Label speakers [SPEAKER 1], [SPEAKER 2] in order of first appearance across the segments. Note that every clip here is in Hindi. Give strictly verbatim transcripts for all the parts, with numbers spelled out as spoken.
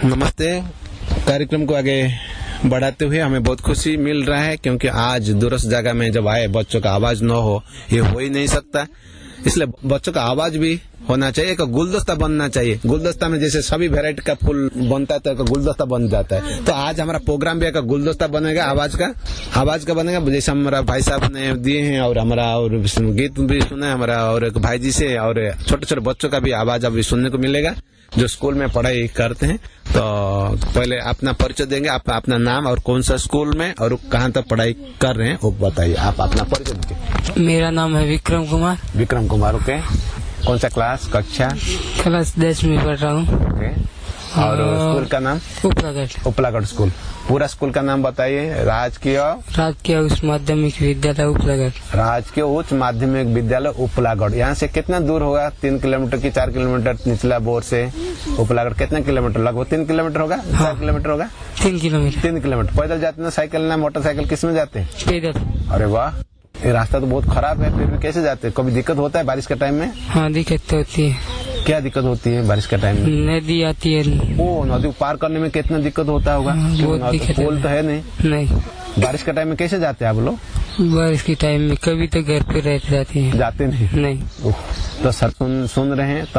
[SPEAKER 1] नमस्ते। कार्यक्रम को आगे बढ़ाते हुए हमें बहुत खुशी मिल रहा है, क्योंकि आज दूरस्थ जगह में जब आए बच्चों का आवाज न हो ये हो ही नहीं सकता। इसलिए बच्चों का आवाज भी होना चाहिए, एक गुलदस्ता बनना चाहिए। गुलदस्ता में जैसे सभी वैरायटी का फूल बनता है तो एक गुलदस्ता बन जाता है। तो आज हमारा प्रोग्राम भी एक गुलदस्ता बनेगा, आवाज का आवाज का बनेगा। जैसे हमारा भाई साहब ने दिए हैं और हमारा और गीत भी सुना है हमारा, और एक भाई जी से, और छोटे छोटे बच्चों का भी आवाज अभी सुनने को मिलेगा जो स्कूल में पढ़ाई करते हैं। तो पहले अपना परिचय देंगे, आप अपना नाम और कौन सा स्कूल में और कहाँ तक पढ़ाई कर रहे हैं वो बताइए। आप अपना परिचय दीजिए।
[SPEAKER 2] मेरा नाम है विक्रम कुमार।
[SPEAKER 1] विक्रम कुमार, ओके। कौन सा क्लास, कक्षा?
[SPEAKER 2] क्लास दस में पढ़ रहा हूँ।
[SPEAKER 1] ओके। और स्कूल का नाम?
[SPEAKER 2] उपलागढ़।
[SPEAKER 1] उपलागढ़ स्कूल। पूरा स्कूल का नाम बताइए। राजकीय
[SPEAKER 2] राजकीय उच्च माध्यमिक विद्यालय उपलागढ़।
[SPEAKER 1] राजकीय उच्च माध्यमिक विद्यालय उपलागढ़। यहाँ से कितना दूर होगा? तीन किलोमीटर की चार किलोमीटर निचला बोर से उपलागढ़ कितना किलोमीटर? लगभग तीन किलोमीटर होगा। हाँ। चार किलोमीटर होगा।
[SPEAKER 2] तीन किलोमीटर
[SPEAKER 1] तीन किलोमीटर पैदल जाते हैं, साइकिल ना मोटरसाइकिल, किस में जाते हैं?
[SPEAKER 2] पैदल।
[SPEAKER 1] अरे वाह, ये रास्ता तो बहुत खराब है, फिर भी कैसे जाते हैं? कभी दिक्कत होता है बारिश के टाइम में?
[SPEAKER 2] हाँ, दिक्कत तो होती है।
[SPEAKER 1] क्या दिक्कत होती है बारिश के टाइम में?
[SPEAKER 2] नदी आती है।
[SPEAKER 1] ओ, नदी पार करने में कितना दिक्कत होता होगा? पुल तो है नहीं।
[SPEAKER 2] नहीं।
[SPEAKER 1] बारिश के टाइम में कैसे जाते हैं आप लोग?
[SPEAKER 2] बारिश के टाइम में कभी तो घर पे रह जाते हैं।
[SPEAKER 1] जाते नहीं?
[SPEAKER 2] नहीं।
[SPEAKER 1] तो सर सुन सुन रहे हैं, तो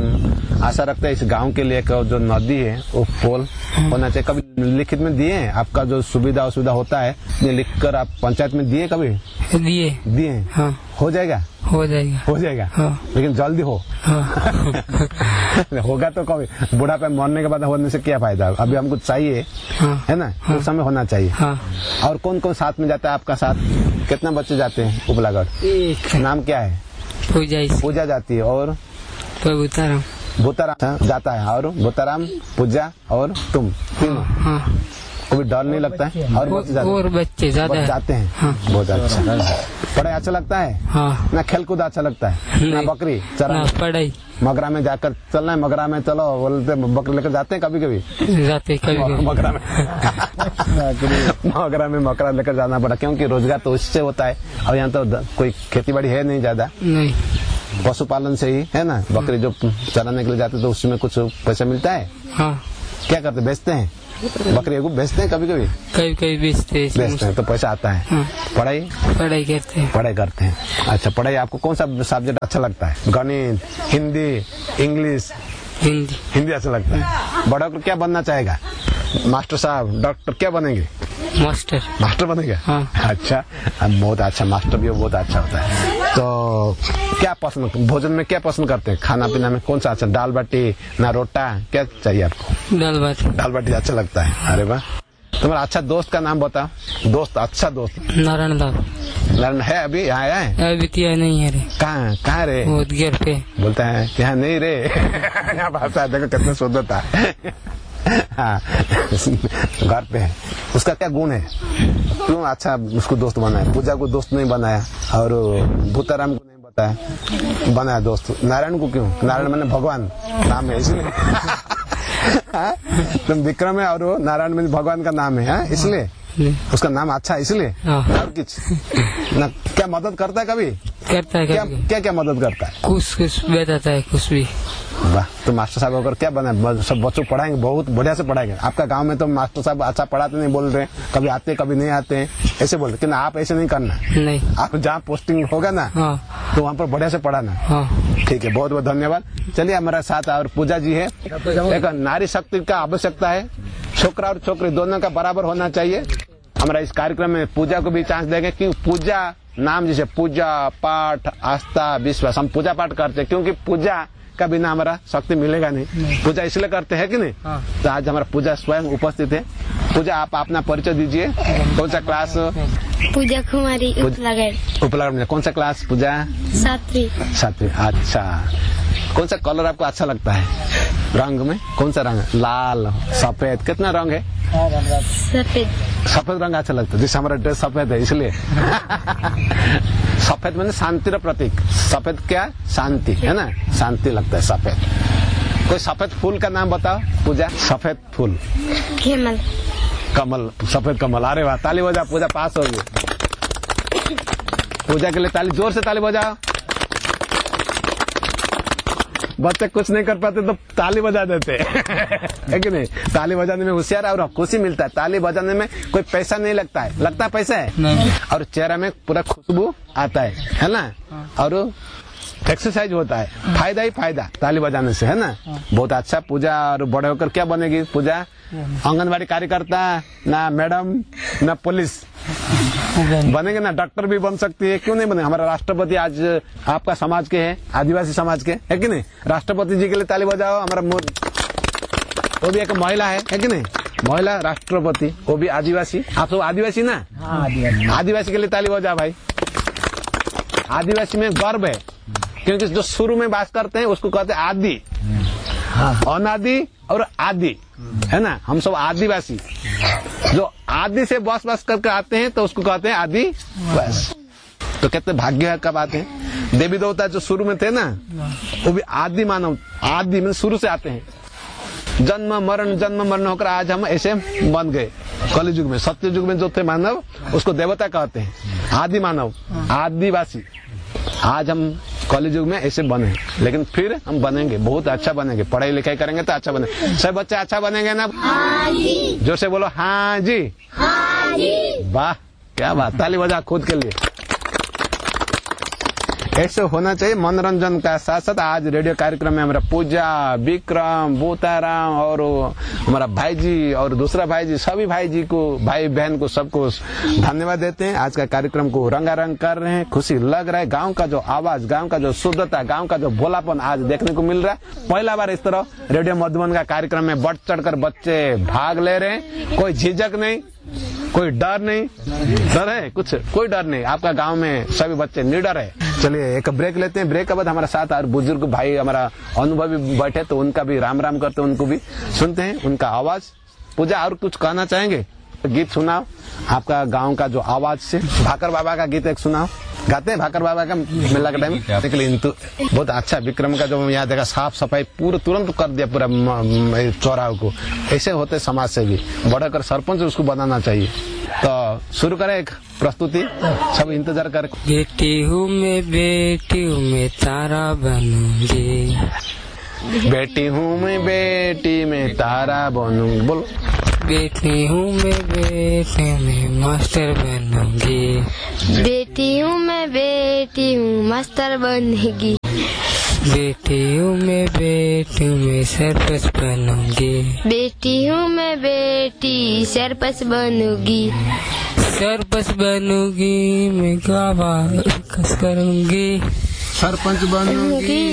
[SPEAKER 1] हम आशा रखते हैं इस गांव के लिए जो नदी है वो पोल होना चाहिए। कभी लिखित में दिए हैं? आपका जो सुविधा असुविधा होता है ये लिखकर आप पंचायत में दिए? कभी
[SPEAKER 2] दिए
[SPEAKER 1] दिए हैं?
[SPEAKER 2] हाँ।
[SPEAKER 1] हो जाएगा?
[SPEAKER 2] हो जाएगा।
[SPEAKER 1] हो जाएगा।
[SPEAKER 2] हाँ।
[SPEAKER 1] लेकिन जल्दी हो।
[SPEAKER 2] हाँ।
[SPEAKER 1] होगा तो कभी बुढ़ापे मरने के बाद होने से क्या फायदा? अभी हमको चाहिए।
[SPEAKER 2] हाँ।
[SPEAKER 1] है ना?
[SPEAKER 2] हाँ।
[SPEAKER 1] उस समय होना चाहिए।
[SPEAKER 2] हाँ।
[SPEAKER 1] और कौन कौन साथ में जाता है आपका साथ? कितना बच्चे जाते हैं उपलागढ़?
[SPEAKER 2] एक।
[SPEAKER 1] नाम क्या है?
[SPEAKER 2] पूजा।
[SPEAKER 1] पूजा जाती है। और
[SPEAKER 2] भूताराम।
[SPEAKER 1] भूताराम जाता है। और भूताराम, पूजा और तुम तीनों।
[SPEAKER 2] हाँ।
[SPEAKER 1] कोई डर नहीं लगता है? और बच्चे जाते,
[SPEAKER 2] और बच्चे ज्यादा
[SPEAKER 1] जाते हैं। हाँ। बहुत अच्छा। पढ़ाई अच्छा लगता है?
[SPEAKER 2] हाँ।
[SPEAKER 1] ना खेल कूद अच्छा लगता है? ना बकरी चरा?
[SPEAKER 2] पढ़ाई।
[SPEAKER 1] मगरा में जाकर चलना है, मगरा में चलो बोलते, बकरी लेकर जाते हैं कभी कभी?
[SPEAKER 2] जाते कभी
[SPEAKER 1] मगरा में मगरा में मकरा लेकर जाना पड़ा, क्योंकि रोजगार तो उससे होता है। और यहाँ तो कोई खेती बाड़ी है नहीं ज्यादा,
[SPEAKER 2] नहीं,
[SPEAKER 1] पशुपालन से ही है ना। बकरी जो चराने के लिए जाते तो उसमें कुछ पैसा मिलता है।
[SPEAKER 2] हाँ।
[SPEAKER 1] क्या करते? बेचते हैं बकरी को? बेचते हैं कभी कभी?
[SPEAKER 2] कभी कभी बेचते हैं।
[SPEAKER 1] बेचते हैं तो पैसा आता है। हाँ। पढ़ाई
[SPEAKER 2] पढ़ाई करते हैं।
[SPEAKER 1] पढ़ाई करते हैं। अच्छा, पढ़ाई आपको कौन सा सब्जेक्ट अच्छा लगता है? गणित, हिंदी, इंग्लिश?
[SPEAKER 2] हिंदी।
[SPEAKER 1] हिंदी अच्छा लगता है। बड़ा होकर क्या बनना चाहेगा? मास्टर साहब, डॉक्टर, क्या बनेंगे?
[SPEAKER 2] मास्टर। मास्टर
[SPEAKER 1] बनेगा?
[SPEAKER 2] हाँ।
[SPEAKER 1] अच्छा, बहुत अच्छा। मास्टर भी बहुत अच्छा होता है। तो क्या पसंद, भोजन में क्या पसंद करते हैं? खाना पीना में कौन सा अच्छा? दाल बाटी ना रोटा, क्या चाहिए आपको?
[SPEAKER 2] दाल बाटी।
[SPEAKER 1] दाल बाटी अच्छा लगता है। अरे वाह। तुम्हारा अच्छा दोस्त का नाम बताओ। दोस्त, अच्छा दोस्त।
[SPEAKER 2] नारायण दास।
[SPEAKER 1] नारायण है? अभी यहाँ आया है?
[SPEAKER 2] अभी तो नहीं है रे।
[SPEAKER 1] कहाँ कहाँ रे?
[SPEAKER 2] घर पे।
[SPEAKER 1] बोलता है कि यहाँ नहीं रे। यहाँ भाषा देखो कितना शुद्ध होता है। हाँ, घर पे है। उसका क्या गुण है? क्यों अच्छा उसको दोस्त बनाया? पूजा को दोस्त नहीं बनाया, और भूताराम को नहीं बताया, बनाया दोस्त। नारायण को क्यों? नारायण मैंने भगवान नाम है इसलिए। तुम विक्रम है और नारायण में भगवान का नाम है, इसलिए उसका नाम अच्छा है इसलिए। और कुछ ना? क्या मदद करता है कभी?
[SPEAKER 2] करता है।
[SPEAKER 1] क्या क्या, क्या मदद करता है?
[SPEAKER 2] कुछ कुछ बताता है, कुछ भी।
[SPEAKER 1] वाह। तो मास्टर साहब अगर क्या बना, सब बच्चों पढ़ाएंगे, बहुत बढ़िया से पढ़ाएंगे। आपका गांव में तो मास्टर साहब अच्छा पढ़ाते नहीं बोल रहे, कभी आते कभी नहीं आते हैं, ऐसे बोल रहे। आप ऐसे नहीं करना।
[SPEAKER 2] नहीं।
[SPEAKER 1] आप जहाँ पोस्टिंग होगा ना, हाँ, तो वहाँ पर बढ़िया से पढ़ाना। हाँ। ठीक है, बहुत बहुत धन्यवाद। चलिए, हमारे साथ और पूजा जी है। एक नारी शक्ति का आवश्यकता है, छोकरा और छोकरी दोनों का बराबर होना चाहिए। हमारा इस कार्यक्रम में पूजा को भी चांस देंगे, कि पूजा नाम जैसे पूजा पाठ आस्था विश्वास, हम पूजा पाठ करते हैं क्योंकि पूजा का बिना हमारा शक्ति मिलेगा नहीं, नहीं। पूजा इसलिए करते हैं कि नहीं? हाँ। तो आज हमारा पूजा स्वयं उपस्थित है। पूजा, आप अपना परिचय दीजिए। कौन सा क्लास?
[SPEAKER 3] पूजा कुमारी, उपलागढ़।
[SPEAKER 1] उपलागढ़ में कौन सा क्लास? पूजा सातवीं। सातवीं, अच्छा। कौन सा कलर आपको अच्छा लगता है? रंग में कौन सा रंग? लाल, सफेद, कितना रंग है?
[SPEAKER 3] सफेद।
[SPEAKER 1] सफेद रंग अच्छा लगता है, जैसे हमारा ड्रेस सफेद है इसलिए। सफेद मैंने शांति का प्रतीक। सफेद क्या? शांति, है ना? शांति लगता है सफेद। कोई सफेद फूल का नाम बताओ पूजा। सफेद फूल?
[SPEAKER 3] कमल।
[SPEAKER 1] कमल, सफेद कमल। अरे वाह, ताली बजाओ। पूजा पास होगी। पूजा के लिए ताली, जोर से ताली बजाओ। बच्चे कुछ नहीं कर पाते तो ताली बजा देते है कि नहीं? ताली बजाने में होशियार और खुशी मिलता है। ताली बजाने में कोई पैसा नहीं लगता है, लगता है पैसा है
[SPEAKER 2] नहीं।
[SPEAKER 1] और चेहरा में पूरा खुशबू आता है, है ना? और एक्सरसाइज होता है, फायदा ही फायदा ताली बजाने से, है ना? बहुत अच्छा। पूजा और बड़े होकर क्या बनेगी पूजा? आंगनबाड़ी कार्यकर्ता, ना मैडम, ना पुलिस बनेंगे, ना डॉक्टर भी बन सकती है, क्यों नहीं बने? हमारा राष्ट्रपति आज आपका समाज के है, आदिवासी समाज के, है कि नहीं? राष्ट्रपति जी के लिए ताली बजाओ। हमारा वो भी एक महिला है, है कि नहीं? महिला राष्ट्रपति, वो भी आदिवासी। आप सब आदिवासी ना? आदिवासी के लिए ताली बजाओ भाई। आदिवासी में गर्व है, क्योंकि जो शुरू में बात करते हैं उसको कहते हैं आदि, अनादि और आदि, है ना? हम सब आदिवासी, जो आदि से बस बस करके आते हैं तो उसको कहते हैं आदि बस। तो कहते भाग्य का बात है। देवी देवता जो शुरू में थे ना, वो भी आदि मानव, आदि में शुरू से आते हैं। जन्म मरण जन्म मरण होकर आज हम ऐसे बन गए। कलि युग में, सत्य युग में जो थे मानव, उसको देवता कहते हैं, आदि मानव, आदिवासी। आज हम कॉलेज युग में ऐसे बने, लेकिन फिर हम बनेंगे, बहुत अच्छा बनेंगे। पढ़ाई लिखाई करेंगे तो अच्छा बनेंगे। सब बच्चे अच्छा बनेंगे ना? हाँ जी। जोर से बोलो हाँ जी। हाँ जी। वाह, क्या बात। ताली बजा खुद के लिए। ऐसे होना चाहिए मनोरंजन का साथ साथ। आज रेडियो कार्यक्रम में हमारा पूजा, विक्रम, बोताराम और हमारा भाई जी और दूसरा भाई जी, सभी भाई जी को, भाई बहन को, सबको धन्यवाद देते हैं। आज का कार्यक्रम को रंगारंग कर रहे हैं, खुशी लग रहा है। गांव का जो आवाज, गांव का जो शुद्धता, गांव का जो भोलापन आज देखने को मिल रहा है। पहला बार इस तरह रेडियो मधुबन का कार्यक्रम में बढ़ चढ़ कर बच्चे भाग ले रहे हैं। कोई झिझक नहीं, कोई डर नहीं। डर है कुछ? कोई डर नहीं। आपका गांव में सभी बच्चे निडर है। चलिए एक ब्रेक लेते हैं। ब्रेक के बाद हमारे साथ और बुजुर्ग भाई, हमारा अनुभवी बैठे, तो उनका भी राम राम करते हैं, उनको भी सुनते हैं, उनका आवाज। पूजा और कुछ कहना चाहेंगे? गीत सुनाओ आपका गांव का जो आवाज से। भाकर बाबा का गीत एक सुनाओ। गाते हैं भाकर बाबा का मेला के टाइम? तो बहुत अच्छा। विक्रम का जो यहाँ देखा, साफ सफाई पूरा तुरंत कर दिया पूरा चौराहे को। ऐसे होते समाज से भी बढ़कर सरपंच उसको बनाना चाहिए। तो शुरू करें एक प्रस्तुति, सब इंतजार कर।
[SPEAKER 2] बेटी हूँ मैं, बेटी हूँ मैं, तारा बनूंगी।
[SPEAKER 1] बेटी हूँ मैं, बेटी में तारा बनूंगी। बोलो।
[SPEAKER 2] बेटी हूँ मैं, बेटी में मास्टर बनूंगी।
[SPEAKER 3] बेटी हूँ मैं, बेटी हूँ मास्टर बनेगी।
[SPEAKER 2] बेटी हूँ मैं, बेटी में सरपंच बनूंगी।
[SPEAKER 3] बेटी हूँ मैं, बेटी सरपंच बनूंगी।
[SPEAKER 2] सरपंच बनूंगी मैं, गावा कस करूंगी।
[SPEAKER 1] सरपंच बनूंगी।